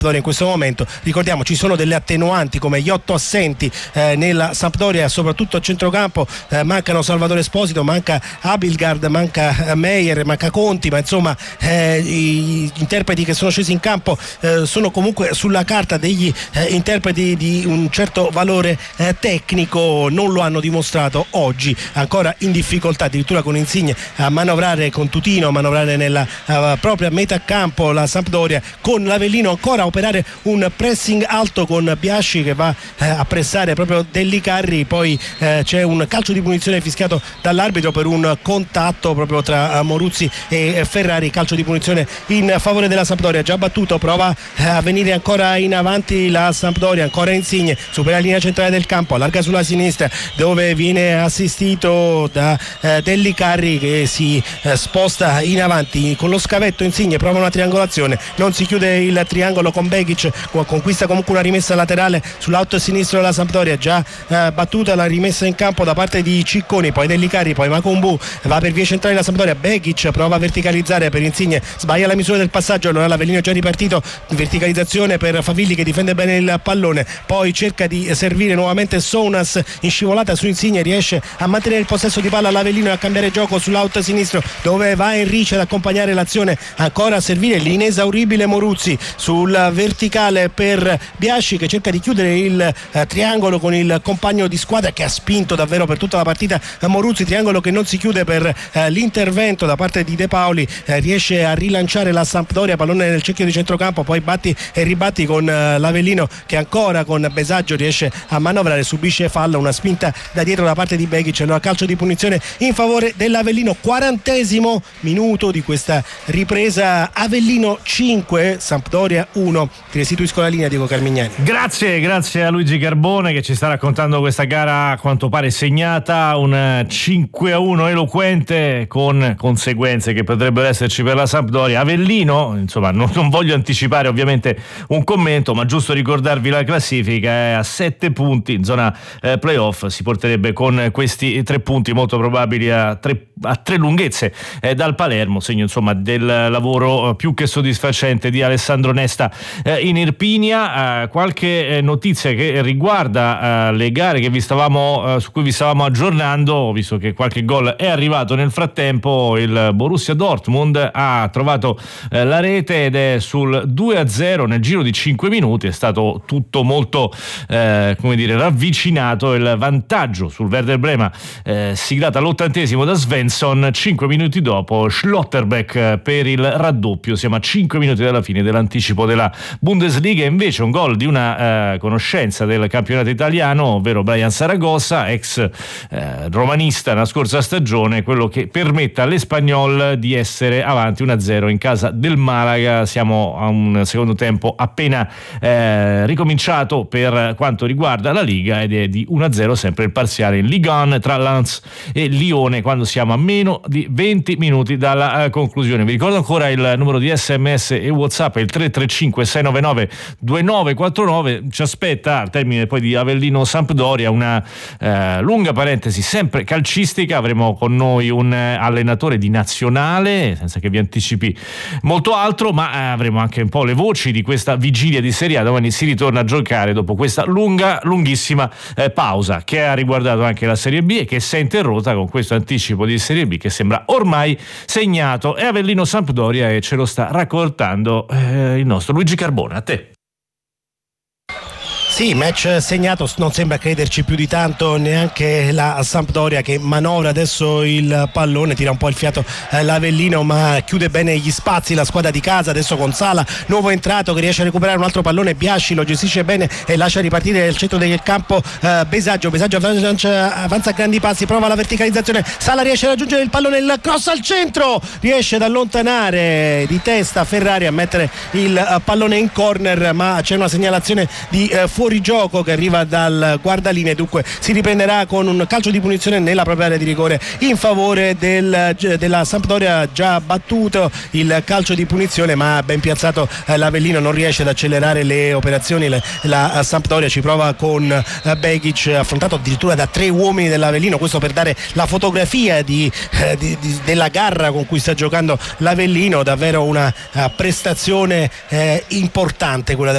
in questo momento. Ricordiamo, ci sono delle attenuanti come gli 8 assenti nella Sampdoria, soprattutto a centrocampo. Mancano Salvatore Esposito, manca Abildgaard, manca Meyer, manca Conti, ma insomma gli interpreti che sono scesi in campo sono comunque sulla carta degli interpreti di un certo valore tecnico. Non lo hanno dimostrato oggi, ancora in difficoltà, addirittura con Insigne a manovrare, con Tutino a manovrare nella propria metà campo la Sampdoria, con l'Avellino ancora a operare un pressing alto con Biasci che va a pressare proprio Delli Carri. Poi c'è un calcio di punizione fischiato dall'arbitro per un contatto proprio tra Moruzzi e Ferrari, calcio di punizione in favore della Sampdoria. Già battuto, prova a venire ancora in avanti la Sampdoria, ancora Insigne, supera la linea centrale del campo, allarga sulla sinistra dove viene assistito da Delli Carri che si sposta in avanti con lo scavetto. Insigne prova una triangolazione, non si chiude il triangolo con Begic, conquista comunque una rimessa laterale sull'out sinistro della Sampdoria, già battuta la rimessa in campo da parte di Cicconi, poi Delli Carri, poi Macumbu, va per vie centrali la Sampdoria, Begic prova a verticalizzare per Insigne, sbaglia la misura del passaggio, allora l'Avellino è già ripartito, verticalizzazione per Favilli che difende bene il pallone, poi cerca di servire nuovamente Sounas in scivolata su Insigne, riesce a mantenere il possesso di palla all'Avellino e a cambiare gioco sull'out sinistro dove va Enrice ad accompagnare l'azione, ancora a servire l'inesauribile Moruzzi sul verticale per Biasci che cerca di chiudere il triangolo con il compagno di squadra che ha spinto davvero per tutta la partita Moruzzi, triangolo che non si chiude per l'intervento da parte di De Paoli, riesce a rilanciare la Sampdoria, pallone nel cerchio di centrocampo, poi batti e ribatti con l'Avellino che ancora con Besaggio riesce a manovrare, subisce fallo, una spinta da dietro da parte di Begic, allora calcio di punizione in favore dell'Avellino. 40° minuto di questa ripresa, Avellino 5 Sampdoria 1. Ti restituisco la linea, Diego Carmignani. Grazie a Luigi Carbone che ci sta raccontando questa gara a quanto pare segnata, un 5-1 eloquente con conseguenze che potrebbero esserci per la Sampdoria. Avellino, insomma, non voglio anticipare ovviamente un commento, ma giusto ricordarvi la classifica, è a 7 punti in zona playoff, si porterebbe con questi 3 punti molto probabili a tre lunghezze dal Palermo, segno insomma del lavoro più che soddisfacente di Alessandro Nesta in Irpinia. Qualche notizia che riguarda le gare che su cui vi stavamo aggiornando, visto che qualche gol è arrivato nel frattempo. Il Borussia Dortmund ha trovato la rete ed è sul 2-0 nel giro di 5 minuti, è stato tutto molto ravvicinato. Il vantaggio sul Werder Brema siglata all'80° da Svensson, 5 minuti dopo Schlotterbeck per il raddoppio. Siamo a 5 minuti dalla fine dell'anticipo della Bundesliga. Invece un gol di una conoscenza del campionato italiano, ovvero Brian Saragossa, ex romanista nella scorsa stagione, quello che permette all'Espanyol di essere avanti 1-0 in casa del Malaga. Siamo a un secondo tempo appena ricominciato per quanto riguarda la Liga ed è di 1-0 sempre il parziale in Ligue 1 tra Lens e Lione, quando siamo a meno di 20 minuti dalla conclusione. Vi ricordo ancora il numero di SMS e WhatsApp, il 335 699 2949. Ci aspetta al termine poi di Avellino Sampdoria una lunga parentesi sempre calcistica. Avremo con noi un allenatore di nazionale, senza che vi anticipi molto altro, ma avremo anche un po' le voci di questa vigilia di Serie A. Domani si ritorna a giocare dopo questa lunghissima pausa che ha riguardato anche la Serie B e che si è interrotta con questo anticipo di Serie B che sembra ormai segnato. È Avellino Sampdoria e ce lo sta raccontando il nostro Luigi Carbone. A te. Sì, match segnato, non sembra crederci più di tanto neanche la Sampdoria che manovra adesso il pallone, tira un po' il fiato l'Avellino ma chiude bene gli spazi la squadra di casa. Adesso con Sala, nuovo entrato, che riesce a recuperare un altro pallone, Biasci lo gestisce bene e lascia ripartire nel centro del campo Besaggio avanza a grandi passi, prova la verticalizzazione, Sala riesce a raggiungere il pallone, il cross al centro, riesce ad allontanare di testa Ferrari a mettere il pallone in corner, ma c'è una segnalazione di fuorigioco che arriva dal guardalinee, dunque si riprenderà con un calcio di punizione nella propria area di rigore in favore della Sampdoria. Già battuto il calcio di punizione ma ben piazzato l'Avellino, non riesce ad accelerare le operazioni la Sampdoria, ci prova con Begic, affrontato addirittura da 3 uomini dell'Avellino, questo per dare la fotografia della garra con cui sta giocando l'Avellino. Davvero una prestazione importante quella